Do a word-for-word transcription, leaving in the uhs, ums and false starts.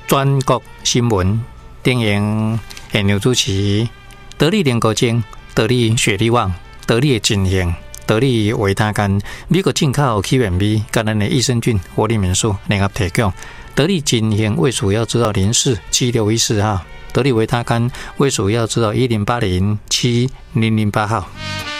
全国新闻电影现场主持，得力联国精，得力雪力旺，得力金型，得力维他干，美国进口起源米，跟咱的益生菌活力民宿联合提供。得力金型胃鼠要知道零四七六一四号，得力维他干胃鼠要知道一零八零七零零八号。